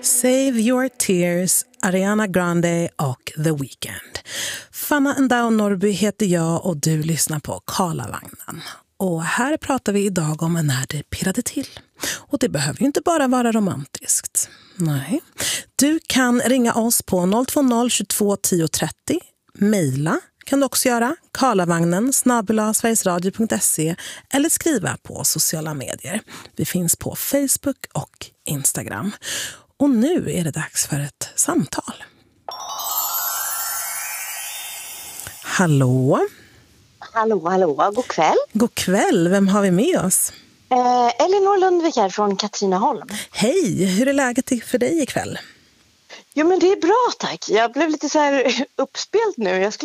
Save Your Tears, Ariana Grande och The Weeknd. Fanna Ndao Norby heter jag och du lyssnar på Karlavagnen. Och här pratar vi idag om när det pirrade till. Och det behöver ju inte bara vara romantiskt. Nej. Du kan ringa oss på 020 22 10 30. Mejla kan du också göra. karlavagnen@sverigesradio.se eller skriva på sociala medier. Vi finns på Facebook och Instagram. Och nu är det dags för ett samtal. Hallå? Hallå, god kväll. God kväll, vem har vi med oss? Elinor Lundvik här från Katrineholm. Hej, hur är läget för dig ikväll? Jo men det är bra tack. Jag blev lite så här uppspelt nu.